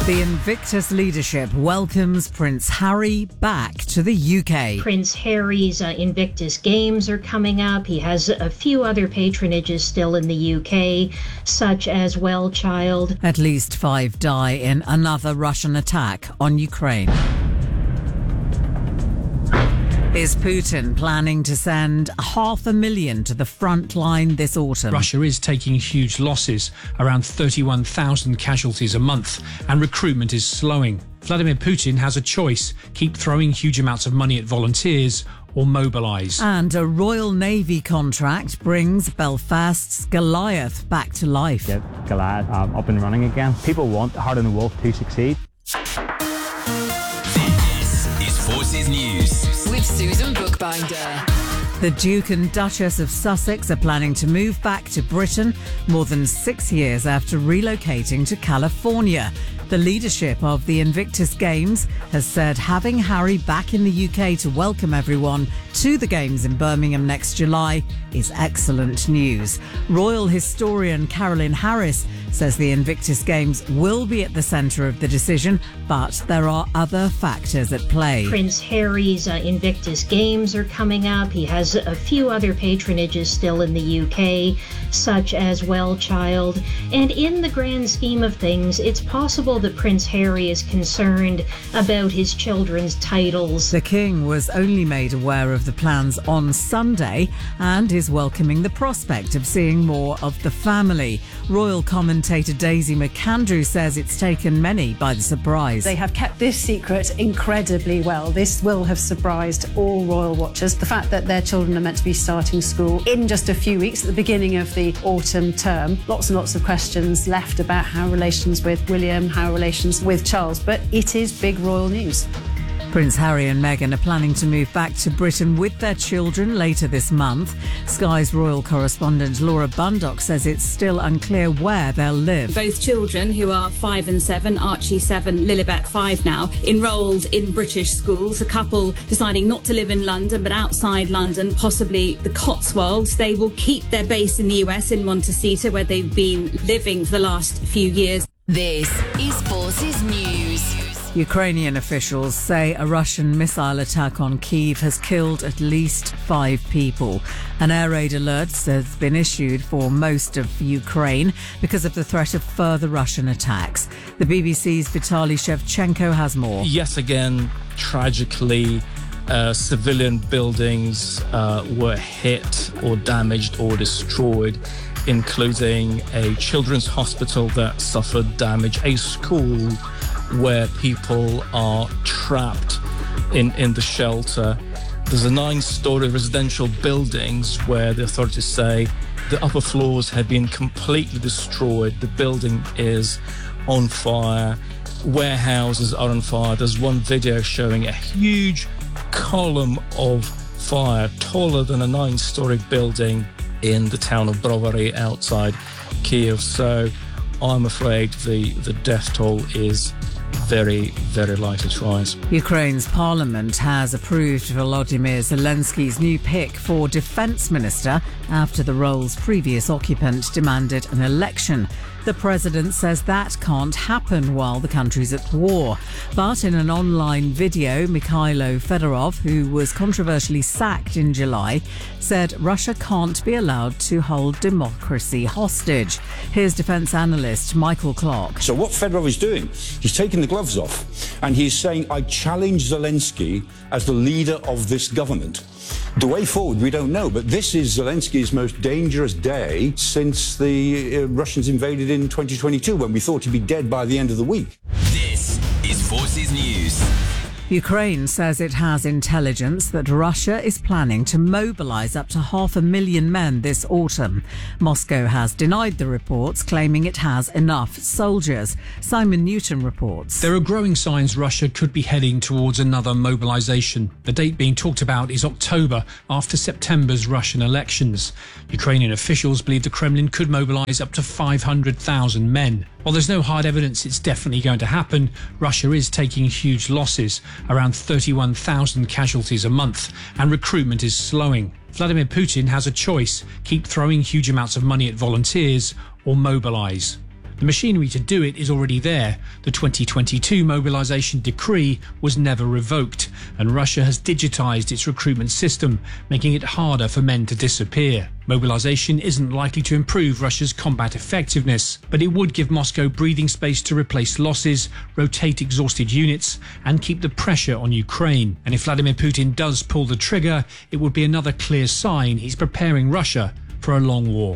The Invictus leadership welcomes Prince Harry back to the UK. Prince Harry's Invictus Games are coming up. He has a few other patronages still in the UK, such as Wellchild. At least 5 die in another Russian attack on Ukraine. Is Putin planning to send 500,000 to the front line this autumn? Russia is taking huge losses, around 31,000 casualties a month, and recruitment is slowing. Vladimir Putin has a choice: keep throwing huge amounts of money at volunteers or mobilise. And a Royal Navy contract brings Belfast's Goliath back to life. Get Goliath up and running again. People want Heart of the Wolf to succeed. This is Forces News with Susan Bookbinder. The Duke and Duchess of Sussex are planning to move back to Britain more than 6 years after relocating to California. The leadership of the Invictus Games has said having Harry back in the UK to welcome everyone to the Games in Birmingham next July is excellent news. Royal historian Carolyn Harris says the Invictus Games will be at the centre of the decision, but there are other factors at play. Prince Harry's Invictus Games are coming up. He has a few other patronages still in the UK, such as Wellchild. And in the grand scheme of things, it's possible that Prince Harry is concerned about his children's titles. The King was only made aware of the plans on Sunday and is welcoming the prospect of seeing more of the family. Royal commentator Daisy McAndrew says it's taken many by the surprise. They have kept this secret incredibly well. This will have surprised all royal watchers. The fact that their children are meant to be starting school in just a few weeks at the beginning of the autumn term. Lots and lots of questions left about how relations with William, how relations with Charles, but it is big royal news. Prince Harry and Meghan are planning to move back to Britain with their children later this month. Sky's royal correspondent Laura Bundock says it's still unclear where they'll live. Both children, who are 5 and 7, Archie 7, Lilibet 5 now, enrolled in British schools. A couple deciding not to live in London but outside London, possibly the Cotswolds. They will keep their base in the US in Montecito, where they've been living for the last few years. This is Forces News. Ukrainian officials say a Russian missile attack on Kyiv has killed at least 5 people. An air raid alert has been issued for most of Ukraine because of the threat of further Russian attacks. The BBC's Vitaly Shevchenko has more. Yes, again, tragically, civilian buildings were hit or damaged or destroyed, including a children's hospital that suffered damage, a school where people are trapped in the shelter. There's a 9-story residential buildings where the authorities say the upper floors have been completely destroyed. The building is on fire. Warehouses are on fire. There's one video showing a huge column of fire taller than a 9-story building in the town of Brovary outside Kyiv. So I'm afraid the death toll is very, very light at rise. Ukraine's parliament has approved Volodymyr Zelensky's new pick for defence minister after the role's previous occupant demanded an election. The president says that can't happen while the country's at war. But in an online video, Mikhailo Fedorov, who was controversially sacked in July, said Russia can't be allowed to hold democracy hostage. Here's defence analyst Michael Clark. So what Fedorov is doing, he's taking the gloves off and he's saying, I challenge Zelensky as the leader of this government. The way forward, we don't know, but this is Zelensky's most dangerous day since the Russians invaded in 2022, when we thought he'd be dead by the end of the week. This is Forces News. Ukraine says it has intelligence that Russia is planning to mobilise up to 500,000 men this autumn. Moscow has denied the reports, claiming it has enough soldiers. Simon Newton reports. There are growing signs Russia could be heading towards another mobilisation. The date being talked about is October, after September's Russian elections. Ukrainian officials believe the Kremlin could mobilise up to 500,000 men. While there's no hard evidence it's definitely going to happen, Russia is taking huge losses, around 31,000 casualties a month, and recruitment is slowing. Vladimir Putin has a choice: keep throwing huge amounts of money at volunteers or mobilise. The machinery to do it is already there. The 2022 mobilisation decree was never revoked, and Russia has digitised its recruitment system, making it harder for men to disappear. Mobilisation isn't likely to improve Russia's combat effectiveness, but it would give Moscow breathing space to replace losses, rotate exhausted units, and keep the pressure on Ukraine. And if Vladimir Putin does pull the trigger, it would be another clear sign he's preparing Russia for a long war.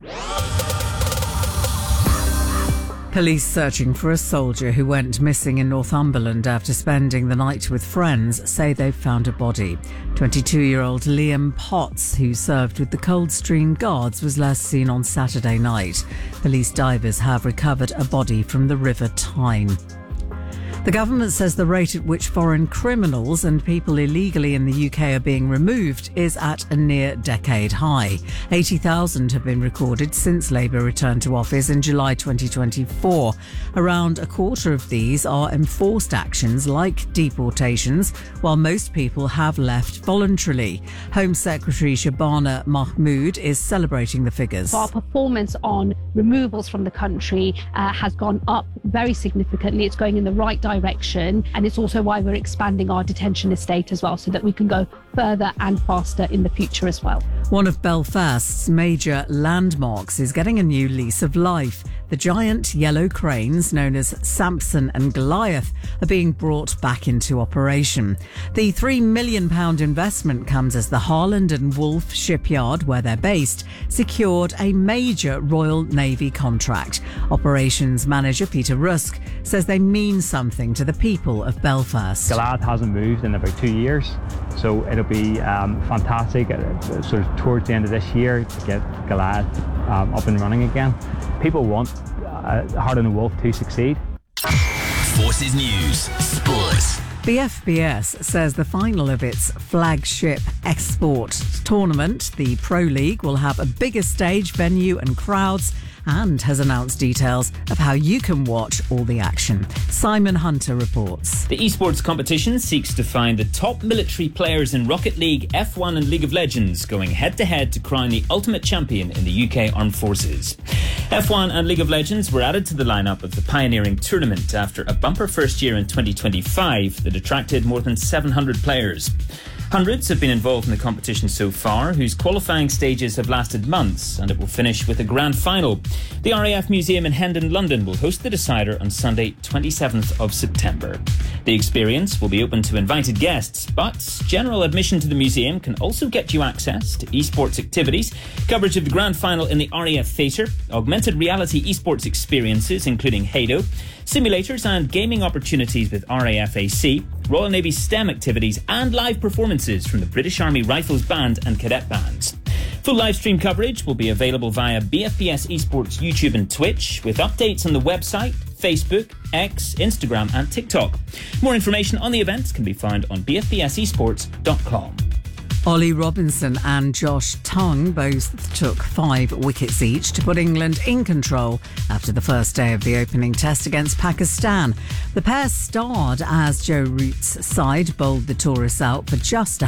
Police searching for a soldier who went missing in Northumberland after spending the night with friends say they've found a body. 22-year-old Liam Potts, who served with the Coldstream Guards, was last seen on Saturday night. Police divers have recovered a body from the River Tyne. The government says the rate at which foreign criminals and people illegally in the UK are being removed is at a near-decade high. 80,000 have been recorded since Labour returned to office in July 2024. Around a quarter of these are enforced actions like deportations, while most people have left voluntarily. Home Secretary Shabana Mahmood is celebrating the figures. Our performance on removals from the country has gone up very significantly. It's going in the right direction, and it's also why we're expanding our detention estate as well, so that we can go further and faster in the future as well. One of Belfast's major landmarks is getting a new lease of life. The giant yellow cranes, known as Samson and Goliath, are being brought back into operation. The £3 million investment comes as the Harland and Wolff shipyard, where they're based, secured a major Royal Navy contract. Operations manager Peter Rusk says they mean something to the people of Belfast. Goliath hasn't moved in about 2 years, so it'll be fantastic sort of towards the end of this year to get Goliath up and running again. People want Harland and Wolff to succeed. Forces News Sport. The FBS says the final of its flagship export tournament, the Pro League, will have a bigger stage, venue and crowds, and has announced details of how you can watch all the action. Simon Hunter reports. The esports competition seeks to find the top military players in Rocket League, F1 and League of Legends, going head-to-head to crown the ultimate champion in the UK Armed Forces. F1 and League of Legends were added to the lineup of the pioneering tournament after a bumper first year in 2025 that attracted more than 700 players. Hundreds have been involved in the competition so far, whose qualifying stages have lasted months, and it will finish with a grand final. The RAF Museum in Hendon, London will host the decider on Sunday, 27th of September. The experience will be open to invited guests, but general admission to the museum can also get you access to esports activities, coverage of the grand final in the RAF Theatre, augmented reality esports experiences including Halo, simulators and gaming opportunities with RAF AC, Royal Navy STEM activities and live performances from the British Army Rifles Band and Cadet Bands. Full live stream coverage will be available via BFBS Esports YouTube and Twitch, with updates on the website, Facebook, X, Instagram and TikTok. More information on the events can be found on bfbsesports.com. Ollie Robinson and Josh Tongue both took 5 wickets each to put England in control after the first day of the opening test against Pakistan. The pair starred as Joe Root's side bowled the tourists out for just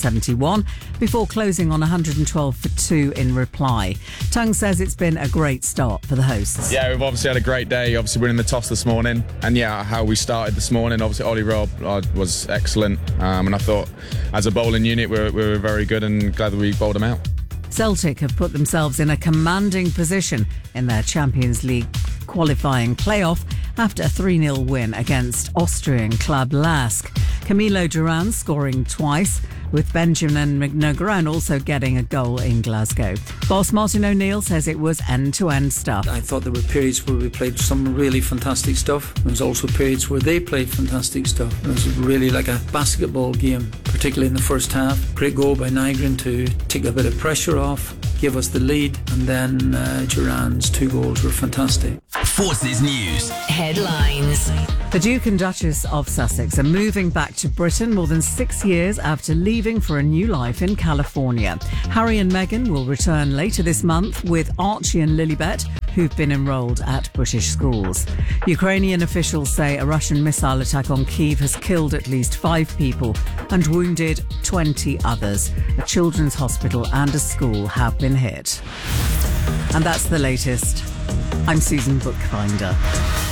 171 before closing on 112 for 2 in reply. Tongue says it's been a great start for the hosts. Yeah, we've obviously had a great day, obviously winning the toss this morning. And yeah, how we started this morning, obviously Ollie Rob was excellent. And I thought as a bowling unit, we were very good and glad that we bowled them out. Celtic have put themselves in a commanding position in their Champions League qualifying playoff after a 3-0 win against Austrian club Lask. Camilo Duran scoring twice, with Benjamin McNagran also getting a goal in Glasgow. Boss Martin O'Neill says it was end-to-end stuff. I thought there were periods where we played some really fantastic stuff. There was also periods where they played fantastic stuff. It was really like a basketball game, particularly in the first half. Great goal by Nygren to take a bit of pressure off, give us the lead, and then Duran's 2 goals were fantastic. Forces News Headlines. The Duke and Duchess of Sussex are moving back to Britain more than 6 years after leaving for a new life in California. Harry and Meghan will return later this month with Archie and Lilibet, who've been enrolled at British schools. Ukrainian officials say a Russian missile attack on Kyiv has killed at least 5 people and wounded 20 others. A children's hospital and a school have been hit. And that's the latest. I'm Susan Bookbinder.